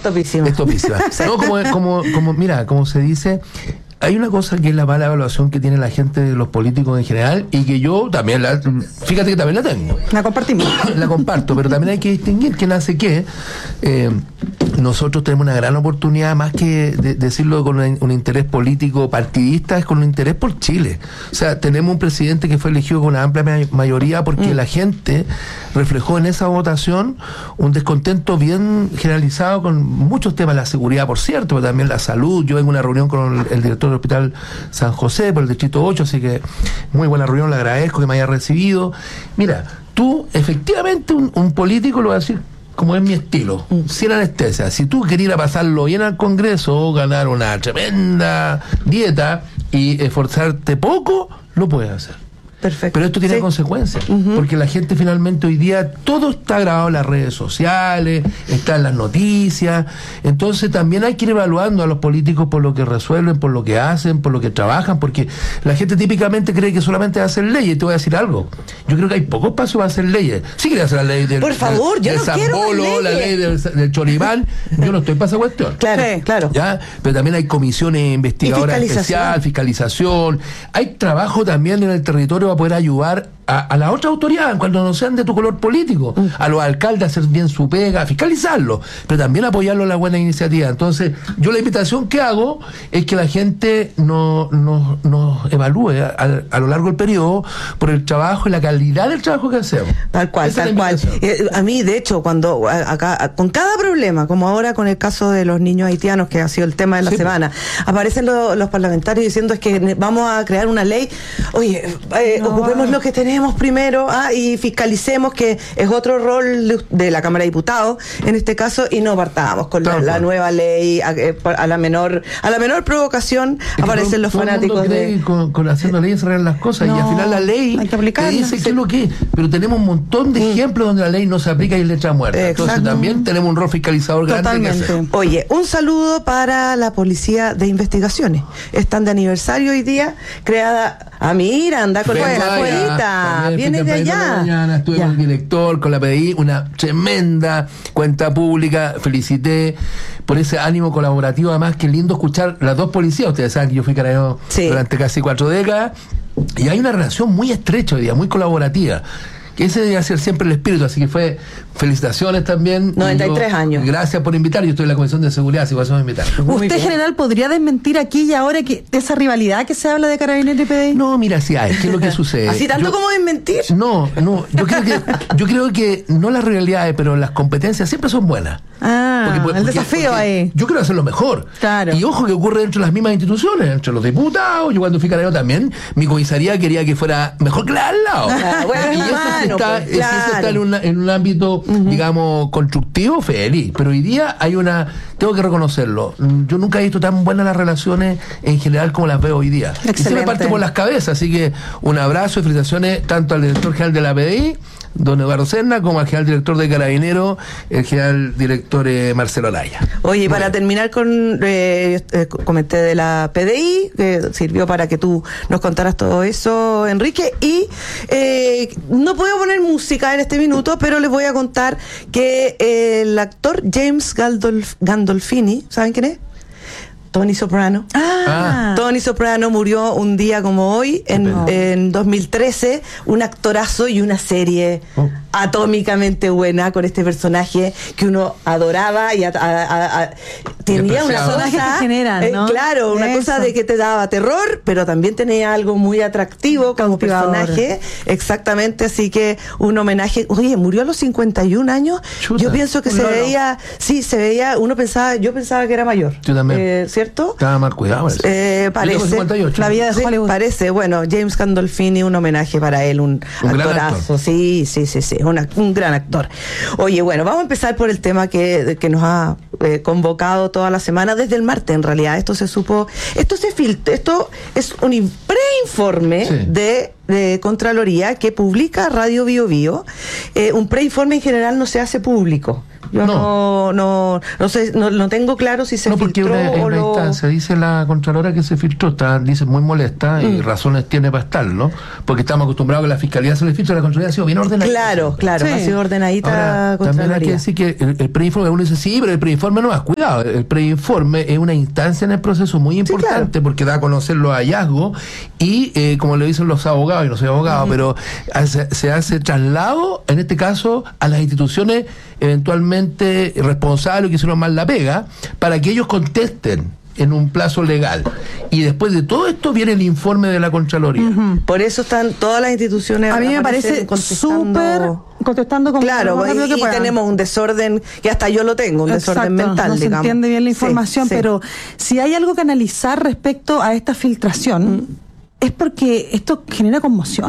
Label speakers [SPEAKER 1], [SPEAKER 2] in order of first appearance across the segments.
[SPEAKER 1] topísima.
[SPEAKER 2] Es topísima. No, mira, como se dice, hay una cosa que es la mala evaluación que tiene la gente de los políticos en general y que yo también fíjate que también la tengo.
[SPEAKER 1] La compartimos.
[SPEAKER 2] La comparto, pero también hay que distinguir quién hace qué. Nosotros tenemos una gran oportunidad, más que decirlo con un interés político partidista, es con un interés por Chile. O sea, tenemos un presidente que fue elegido con una amplia mayoría porque la gente reflejó en esa votación un descontento bien generalizado con muchos temas, la seguridad, por cierto, pero también la salud. Yo vengo a una reunión con el director del Hospital San José por el Distrito 8, así que muy buena reunión, le agradezco que me haya recibido. Mira, tú, efectivamente, un político lo va a decir como es mi estilo, sin anestesia. Si tú querías ir a pasarlo bien al Congreso, ganar una tremenda dieta y esforzarte poco, lo puedes hacer.
[SPEAKER 1] Perfecto.
[SPEAKER 2] Pero esto tiene consecuencias, porque la gente finalmente hoy día, todo está grabado en las redes sociales, está en las noticias, entonces también hay que ir evaluando a los políticos por lo que resuelven, por lo que hacen, por lo que trabajan, porque la gente típicamente cree que solamente va a hacer leyes. Te voy a decir algo, yo creo que hay poco espacio para hacer leyes. Si quieres hacer la ley del,
[SPEAKER 1] por favor, yo
[SPEAKER 2] del
[SPEAKER 1] no quiero
[SPEAKER 2] Zambolo, la ley del Choribán, yo no estoy para esa cuestión.
[SPEAKER 1] Claro.
[SPEAKER 2] ¿Ya? Pero también hay comisiones investigadoras especiales, fiscalización, hay trabajo también en el territorio para poder ayudar a la otra autoridad cuando no sean de tu color político, a los alcaldes a hacer bien su pega, a fiscalizarlo, pero también apoyarlo en la buena iniciativa. Entonces, yo la invitación que hago es que la gente nos evalúe a lo largo del periodo por el trabajo y la calidad del trabajo que hacemos.
[SPEAKER 1] Tal cual. A mí, de hecho, cuando acá, con cada problema, como ahora con el caso de los niños haitianos, que ha sido el tema de la semana, aparecen los parlamentarios diciendo es que vamos a crear una ley, ocupemos lo que tenemos primero y fiscalicemos, que es otro rol de la Cámara de Diputados en este caso, y no partamos con la nueva ley a la menor provocación. Aparecen los fanáticos de
[SPEAKER 2] con haciendo leyes se arreglan las cosas, y al final la ley te dice qué es lo que es, pero tenemos un montón de ejemplos donde la ley no se aplica y es letra muerta. Entonces también tenemos un rol fiscalizador grande.
[SPEAKER 1] Totalmente. Oye, un saludo para la Policía de Investigaciones. Están de aniversario hoy día, creada. Mira, anda con la escuelita. Viene de allá.
[SPEAKER 2] Mañana estuve con el director, con la PDI, una tremenda cuenta pública. Felicité por ese ánimo colaborativo. Además, qué lindo escuchar las dos policías. Ustedes saben que yo fui carabinero durante casi 4 décadas. Y hay una relación muy estrecha hoy día, muy colaborativa. Que ese debe ser siempre el espíritu, así que felicitaciones también.
[SPEAKER 1] 93 años.
[SPEAKER 2] Gracias por invitar, yo estoy en la Comisión de Seguridad, así que vas a invitar.
[SPEAKER 3] ¿Usted, general, podría desmentir aquí y ahora que esa rivalidad que se habla de Carabineros y PDI?
[SPEAKER 2] No, mira, sí hay, ¿qué es lo que sucede?
[SPEAKER 1] ¿Así tanto como desmentir?
[SPEAKER 2] No, yo creo que no las rivalidades, pero las competencias siempre son buenas.
[SPEAKER 3] El desafío ahí.
[SPEAKER 2] Yo quiero hacerlo mejor.
[SPEAKER 3] Claro.
[SPEAKER 2] Y ojo que ocurre entre las mismas instituciones, entre los diputados. Yo cuando fui carabinero también, mi comisaría quería que fuera mejor que la al lado. Y eso está en un ámbito, digamos, constructivo, feliz. Pero hoy día tengo que reconocerlo, yo nunca he visto tan buenas las relaciones en general como las veo hoy día.
[SPEAKER 1] Excelente.
[SPEAKER 2] Y se me parte por las cabezas, así que un abrazo y felicitaciones tanto al director general de la PDI, don Eduardo Serna, como al general director de Carabineros, el general director Marcelo Araya.
[SPEAKER 1] Oye, para terminar comenté de la PDI, que sirvió para que tú nos contaras todo eso, Enrique, y no puedo poner música en este minuto, pero les voy a contar que el actor James Gandolfini, ¿saben quién es? Tony Soprano. Tony Soprano murió un día como hoy, en 2013, un actorazo y una serie atómicamente buena con este personaje que uno adoraba y tenía una cosa, ¿no? Claro, una cosa de que te daba terror, pero también tenía algo muy atractivo como personaje. Exactamente, así que un homenaje. Oye, murió a los 51 años. Chuta. Yo pienso que se veía, yo pensaba que era mayor.
[SPEAKER 2] Yo también.
[SPEAKER 1] ¿Cierto?
[SPEAKER 2] Estaba mal cuidado.
[SPEAKER 1] Parece.
[SPEAKER 2] 58.
[SPEAKER 1] La vida de Hollywood. Parece. Bueno, James Gandolfini, un homenaje para él, un actorazo. Sí. Un gran actor. Oye, bueno, vamos a empezar por el tema que nos ha convocado toda la semana, desde el martes en realidad. Esto es un preinforme de Contraloría que publica Radio Bio Bio. Un preinforme en general no se hace público. Yo no sé, no tengo claro si se
[SPEAKER 2] porque
[SPEAKER 1] filtró
[SPEAKER 2] es
[SPEAKER 1] o
[SPEAKER 2] una
[SPEAKER 1] lo...
[SPEAKER 2] instancia, dice la Contralora que se filtró, dice muy molesta y razones tiene para estar, ¿no? Porque estamos acostumbrados a que la Fiscalía se le filtre, la Contraloría ha sido bien ordenadita.
[SPEAKER 1] Claro,
[SPEAKER 3] Sí.
[SPEAKER 1] ha sido ordenadita.
[SPEAKER 2] Ahora, también hay que decir que el preinforme, uno dice, sí, pero el preinforme no, cuidado, el preinforme es una instancia en el proceso muy importante,
[SPEAKER 1] claro.
[SPEAKER 2] porque da a conocer los hallazgos y, como le dicen los abogados, y no soy abogado, pero se hace traslado, en este caso, a las instituciones eventualmente responsables que hicieron mal la pega, para que ellos contesten en un plazo legal. Y después de todo esto viene el informe de la Contraloría.
[SPEAKER 1] Por eso están todas las instituciones.
[SPEAKER 3] A mí me parece súper contestando como
[SPEAKER 1] claro, y tenemos un desorden que hasta yo lo tengo, un desorden mental,
[SPEAKER 3] no se
[SPEAKER 1] digamos.
[SPEAKER 3] entiende bien la información,
[SPEAKER 1] Sí.
[SPEAKER 3] pero si hay algo que analizar respecto a esta filtración, es porque esto genera conmoción.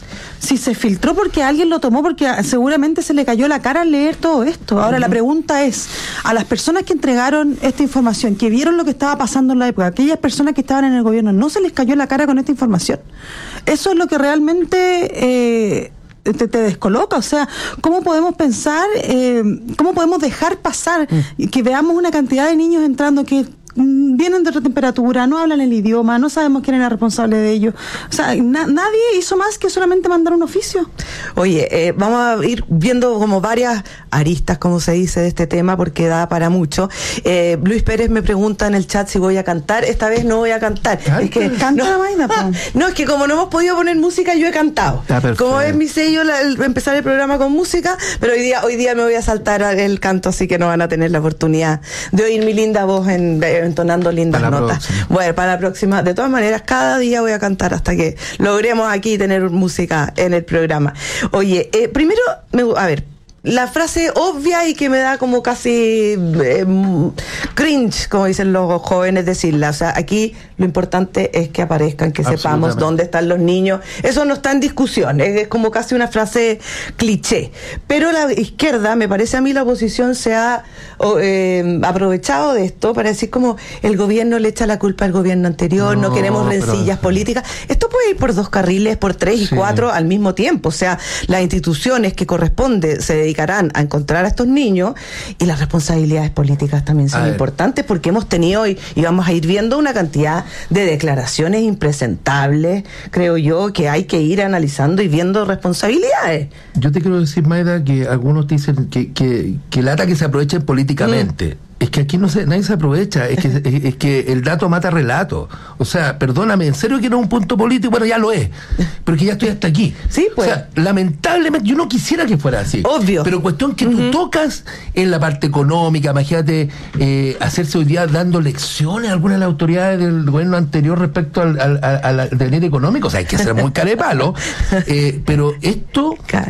[SPEAKER 3] Si se filtró porque alguien lo tomó, porque seguramente se le cayó la cara al leer todo esto. Ahora la pregunta es, a las personas que entregaron esta información, que vieron lo que estaba pasando en la época, aquellas personas que estaban en el gobierno, ¿no se les cayó la cara con esta información? Eso es lo que realmente te descoloca. O sea, ¿cómo podemos pensar, cómo podemos dejar pasar que veamos una cantidad de niños entrando que vienen de otra temperatura, no hablan el idioma, no sabemos quién era responsable de ello? O sea, nadie hizo más que solamente mandar un oficio.
[SPEAKER 1] Oye, vamos a ir viendo como varias aristas, como se dice, de este tema, porque da para mucho. Luis Pérez me pregunta en el chat si voy a cantar. Esta vez no voy a cantar. Es que
[SPEAKER 3] Canta, Maida,
[SPEAKER 1] no, es que como no hemos podido poner música, yo he cantado. Como es mi sello empezar el programa con música, pero hoy día me voy a saltar el canto, así que no van a tener la oportunidad de oír mi linda voz entonando lindas notas. Bueno, para la próxima, de todas maneras, cada día voy a cantar hasta que logremos aquí tener música en el programa. Oye, primero, a ver, la frase obvia y que me da como casi cringe, como dicen los jóvenes, decirla. O sea, aquí lo importante es que aparezcan, que sepamos dónde están los niños. Eso no está en discusión, es como casi una frase cliché. Pero la izquierda, me parece a mí, la oposición se ha aprovechado de esto para decir como el gobierno le echa la culpa al gobierno anterior, no queremos rencillas políticas. Esto puede ir por 2 carriles, por 3 y 4 al mismo tiempo. O sea, las instituciones que corresponde se dedican a encontrar a estos niños, y las responsabilidades políticas también son importantes, porque hemos tenido y vamos a ir viendo una cantidad de declaraciones impresentables, creo yo, que hay que ir analizando y viendo responsabilidades.
[SPEAKER 2] Yo te quiero decir, Maida, que algunos te dicen que lata que se aprovechen políticamente. Es que aquí nadie se aprovecha, es que el dato mata relato. O sea, perdóname, en serio que no es un punto político, bueno, ya lo es, pero que ya estoy hasta aquí.
[SPEAKER 1] Sí, pues.
[SPEAKER 2] O sea, lamentablemente, yo no quisiera que fuera así.
[SPEAKER 1] Obvio.
[SPEAKER 2] Pero cuestión que tú tocas en la parte económica, imagínate hacerse hoy día dando lecciones a algunas de las autoridades del gobierno anterior respecto al devenir económico. O sea, hay que ser muy carepalo. Pero esto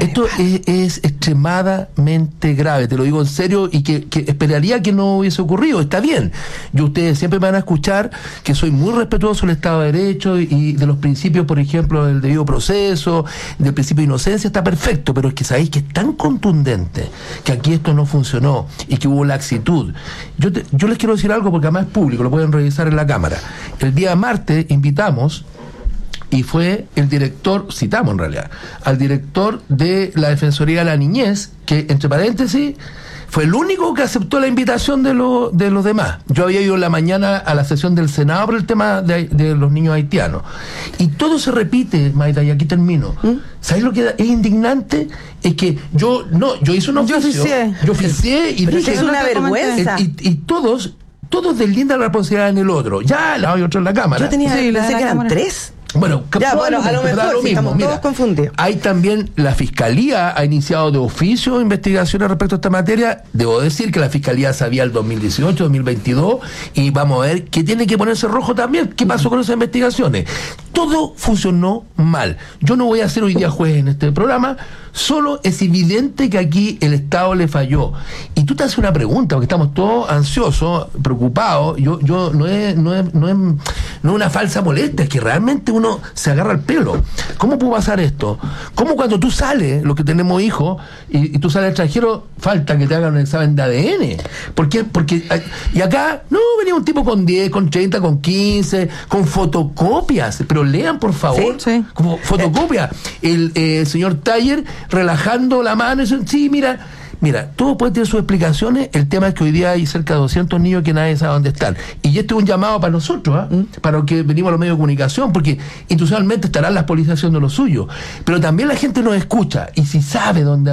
[SPEAKER 2] es extremadamente grave, te lo digo en serio, y que esperaría que no hubiese ocurrido. Está bien, ustedes siempre me van a escuchar que soy muy respetuoso del Estado de Derecho y de los principios, por ejemplo, del debido proceso, del principio de inocencia, está perfecto, pero es que sabéis que es tan contundente que aquí esto no funcionó y que hubo laxitud. Yo les quiero decir algo, porque además es público, lo pueden revisar en la Cámara. El día martes invitamos, y fue el director, citamos en realidad, al director de la Defensoría de la Niñez, que, entre paréntesis, fue el único que aceptó la invitación de los demás. Yo había ido en la mañana a la sesión del Senado por el tema de los niños haitianos. Y todo se repite, Maida, y aquí termino. ¿Sabes lo que es indignante? Es que yo hice un oficio. Yo oficié y
[SPEAKER 1] pero
[SPEAKER 2] dije...
[SPEAKER 1] es una vergüenza.
[SPEAKER 2] Y todos deslindan la responsabilidad en el otro. Ya la hay otro en la Cámara.
[SPEAKER 1] Yo pensé que eran 3.
[SPEAKER 2] Bueno,
[SPEAKER 1] a lo mejor si estamos todos confundidos.
[SPEAKER 2] Hay también, la Fiscalía ha iniciado de oficio investigaciones respecto a esta materia. Debo decir que la Fiscalía sabía el 2018, 2022, y vamos a ver que tiene que ponerse rojo también. ¿Qué pasó con esas investigaciones? Todo funcionó mal. Yo no voy a ser hoy día juez en este programa, solo es evidente que aquí el Estado le falló. Y tú te haces una pregunta, porque estamos todos ansiosos, preocupados. Yo no es una falsa molestia, es que realmente uno se agarra el pelo. ¿Cómo pudo pasar esto? ¿Cómo cuando tú sales, los que tenemos hijos, y tú sales al extranjero, falta que te hagan un examen de ADN? ¿Por qué? Porque, y acá, no, venía un tipo con 10, con 30, con 15, con fotocopias, pero lean, por favor,
[SPEAKER 3] sí.
[SPEAKER 2] como fotocopia. El señor Taller relajando la mano y dice, sí, mira, Mira, todo puede tener sus explicaciones. El tema es que hoy día hay cerca de 200 niños que nadie sabe dónde están. Y esto es un llamado para nosotros, para los que venimos a los medios de comunicación, porque institucionalmente estarán las policías haciendo lo suyo. Pero también la gente nos escucha, y si sabe dónde